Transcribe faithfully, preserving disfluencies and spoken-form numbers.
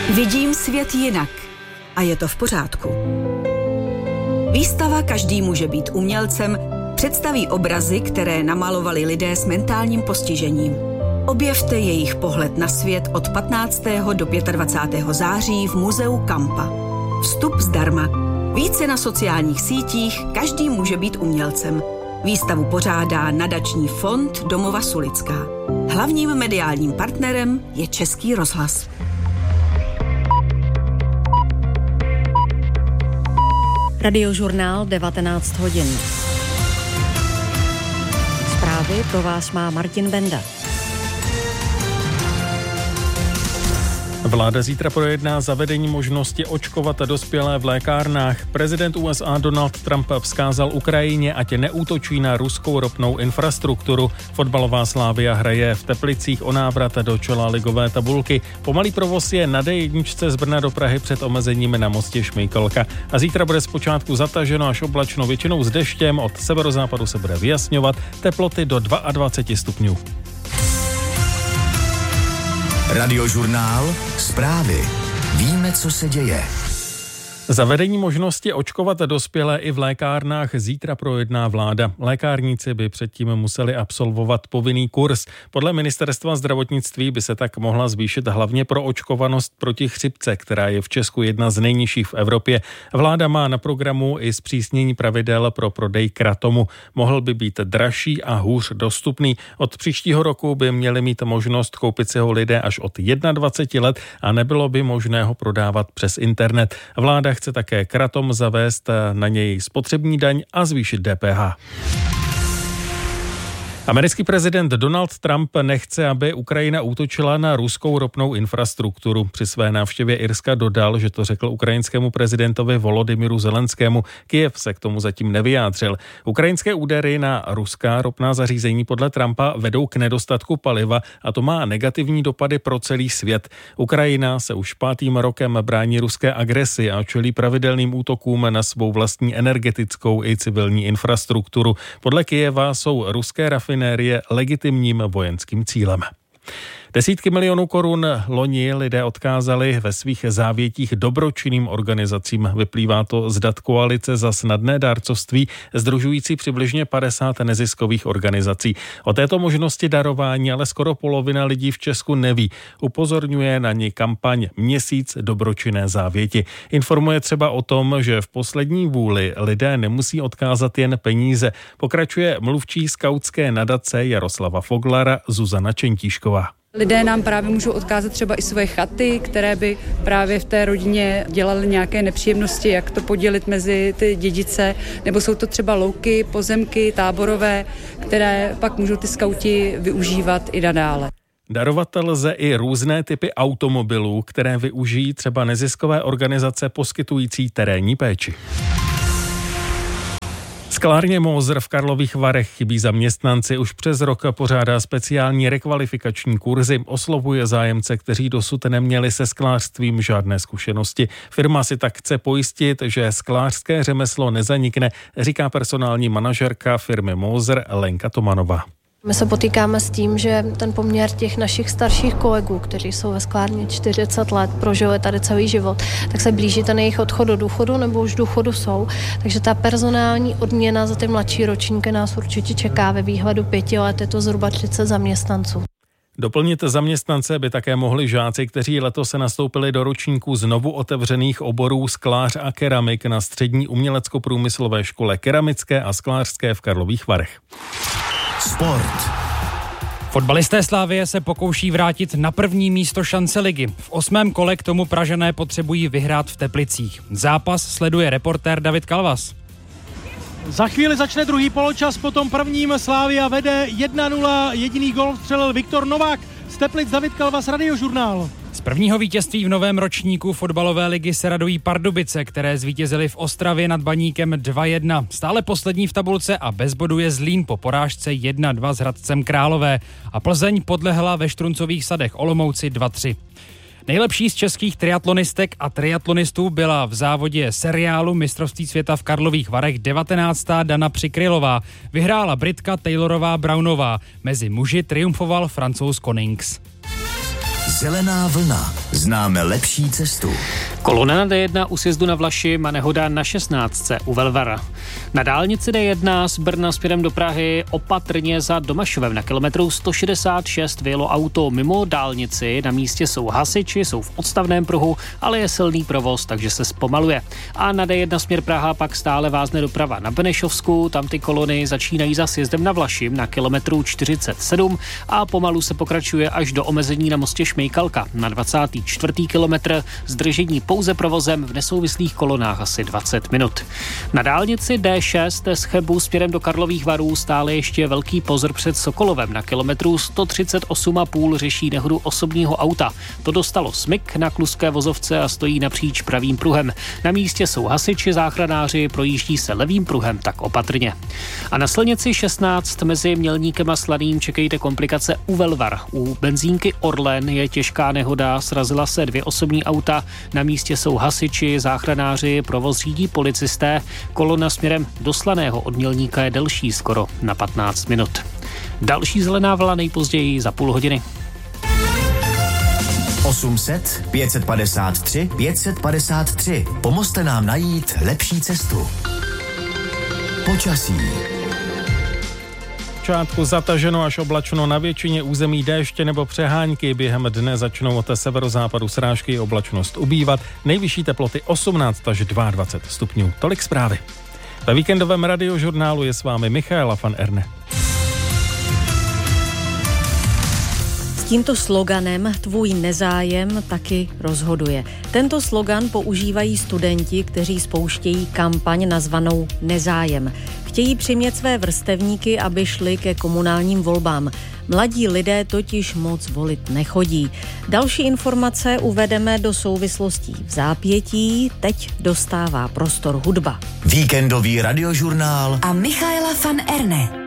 Vidím svět jinak a je to v pořádku. Výstava Každý může být umělcem představí obrazy, které namalovali lidé s mentálním postižením. Objevte jejich pohled na svět od patnáctého do dvacátého pátého září v muzeu Kampa. Vstup zdarma. Více na sociálních sítích Každý může být umělcem. Výstavu pořádá nadační fond Domova Sulická. Hlavním mediálním partnerem je Český rozhlas. Radiožurnál devatenáct hodin. Zprávy pro vás má Martin Benda. Vláda zítra projedná zavedení možnosti očkovat dospělé v lékárnách. Prezident U S A Donald Trump vzkázal Ukrajině, ať neútočí na ruskou ropnou infrastrukturu. Fotbalová Slavia hraje v Teplicích o návrat do čela ligové tabulky. Pomalý provoz je na D jedna z Brna do Prahy před omezením na mostě Šmejkalka. A zítra bude zpočátku zataženo až oblačno, většinou s deštěm, od severozápadu se bude vyjasňovat, teploty do dvacet dva stupňů. Radiožurnál, zprávy. Víme, co se děje. Zavedení možnosti očkovat dospělé i v lékárnách zítra projedná vláda. Lékárníci by předtím museli absolvovat povinný kurz. Podle ministerstva zdravotnictví by se tak mohla zvýšit hlavně proočkovanost proti chřipce, která je v Česku jedna z nejnižších v Evropě. Vláda má na programu i zpřísnění pravidel pro prodej kratomu. Mohl by být dražší a hůř dostupný. Od příštího roku by měli mít možnost koupit si ho lidé až od dvacet jedna let a nebylo by možné ho prodávat přes internet. Vláda chce také kratom zavést na něj spotřební daň a zvýšit D P H. Americký prezident Donald Trump nechce, aby Ukrajina útočila na ruskou ropnou infrastrukturu. Při své návštěvě Irska dodal, že to řekl ukrajinskému prezidentovi Volodymyru Zelenskému. Kyjev se k tomu zatím nevyjádřil. Ukrajinské údery na ruská ropná zařízení podle Trumpa vedou k nedostatku paliva a to má negativní dopady pro celý svět. Ukrajina se už pátým rokem brání ruské agresi a čelí pravidelným útokům na svou vlastní energetickou i civilní infrastrukturu. Podle Kyjeva jsou ruské rafinérie legitimním vojenským cílem. Desítky milionů korun loni lidé odkázali ve svých závětích dobročinným organizacím. Vyplývá to z dat koalice za snadné dárcovství, sdružující přibližně padesát neziskových organizací. O této možnosti darování ale skoro polovina lidí v Česku neví. Upozorňuje na ní kampaň Měsíc dobročinné závěti. Informuje třeba o tom, že v poslední vůli lidé nemusí odkázat jen peníze. Pokračuje mluvčí skautské nadace Jaroslava Foglara Zuzana Čentíšková. Lidé nám právě můžou odkázat třeba i svoje chaty, které by právě v té rodině dělaly nějaké nepříjemnosti, jak to podělit mezi ty dědice, nebo jsou to třeba louky, pozemky, táborové, které pak můžou ty skauti využívat i nadále. Darovat lze i různé typy automobilů, které využijí třeba neziskové organizace poskytující terénní péči. Sklárně Moser v Karlových Varech chybí zaměstnanci. Už přes rok pořádá speciální rekvalifikační kurzy. Oslovuje zájemce, kteří dosud neměli se sklářstvím žádné zkušenosti. Firma si tak chce pojistit, že sklářské řemeslo nezanikne, říká personální manažerka firmy Moser Lenka Tomanová. My se potýkáme s tím, že ten poměr těch našich starších kolegů, kteří jsou ve sklárně čtyřicet let, prožili tady celý život, tak se blíží ten jejich odchod do důchodu nebo už důchodu jsou. Takže ta personální odměna za ty mladší ročníky nás určitě čeká. Ve výhledu pěti let je to zhruba třicet zaměstnanců. Doplnit zaměstnance by také mohli žáci, kteří letos se nastoupili do ročníků znovu otevřených oborů sklář a keramik na střední umělecko-průmyslové škole keramické a sklářské v Karlových Varech. Sport. Fotbalisté Slavie se pokouší vrátit na první místo šance ligy. V osmém kole k tomu Pražané potřebují vyhrát v Teplicích. Zápas sleduje reportér David Kalvas. Za chvíli začne druhý poločas, potom prvním Slavia vede jedna nula, jediný gól vstřelil Viktor Novák. Z Teplic David Kalvas, Radiožurnál. Z prvního vítězství v novém ročníku fotbalové ligy se radují Pardubice, které zvítězily v Ostravě nad Baníkem dva jedna. Stále poslední v tabulce a bez bodu je Zlín po porážce jedna dva s Hradcem Králové. A Plzeň podlehla ve Štruncových sadech Olomouci dva tři. Nejlepší z českých triatlonistek a triatlonistů byla v závodě seriálu mistrovství světa v Karlových Varech devatenáctá Dana Přikrylová. Vyhrála Britka Taylorová Brownová. Mezi muži triumfoval Francouz Konings. Zelená vlna. Známe lepší cestu. Kolona na D jedna u sjezdu na Vlašim a nehoda na šestnáctce u Velvara. Na dálnici D jedna z Brna směrem do Prahy opatrně za Domašovem. Na kilometru sto šedesát šest vyjelo auto mimo dálnici. Na místě jsou hasiči, jsou v odstavném pruhu, ale je silný provoz, takže se zpomaluje. A na D jedna směr Praha pak stále vázne doprava na Benešovsku. Tam ty kolony začínají za sjezdem na Vlašim na kilometru čtyřicet sedm a pomalu se pokračuje až do omezení na mostě Šmejkalka. Na dvacátý čtvrtý kilometr zdržení pouze provozem v nesouvislých kolonách asi dvacet minut. Na dálnici D šest z Chebu směrem do Karlových Varů stále ještě velký pozor před Sokolovem. Na kilometru sto třicet osm a půl řeší nehodu osobního auta. To dostalo smyk na kluské vozovce a stojí napříč pravým pruhem. Na místě jsou hasiči, záchranáři, projíždí se levým pruhem, tak opatrně. A na silnici šestnáct mezi Mělníkem a Slaným čekejte komplikace u Velvar. U benzínky Orlen je těžká nehoda, srazila se dvě osobní auta. Na místě jsou hasiči, záchranáři, provoz řídí policisté. Kolona směrem do Slaného od Mělníka je delší skoro na patnáct minut. Další zelená vlna nejpozději za půl hodiny. osm set, pět set padesát tři, pět set padesát tři. Pomozte nám najít lepší cestu. Počasí. Počátku zataženo až oblačno, na většině území déště nebo přehánky. Během dne začnou od severozápadu srážky i oblačnost ubývat. Nejvyšší teploty osmnáct až dvacet dva stupňů. Tolik zprávy. Ve víkendovém radiožurnálu je s vámi Michaela van Erne. Tímto sloganem Tvůj nezájem taky rozhoduje. Tento slogan používají studenti, kteří spouštějí kampaň nazvanou Nezájem. Chtějí přimět své vrstevníky, aby šli ke komunálním volbám. Mladí lidé totiž moc volit nechodí. Další informace uvedeme do souvislostí v zápětí. Teď dostává prostor hudba. Víkendový radiožurnál a Michaela van Erne.